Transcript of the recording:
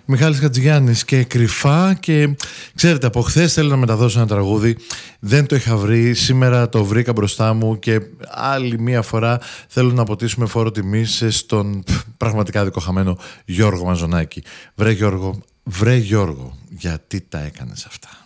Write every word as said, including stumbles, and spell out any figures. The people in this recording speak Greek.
Μιχάλης Χατζηγιάννης και κρυφά. Και ξέρετε, από χθες θέλω να μεταδώσω ένα τραγούδι, δεν το είχα βρει, σήμερα το βρήκα μπροστά μου και άλλη μία φορά θέλω να αποτίσουμε φόρο τιμής στον πραγματικά δικοχαμένο Γιώργο Μαζονάκη. Βρε Γιώργο, βρε Γιώργο, γιατί τα έκανες αυτά?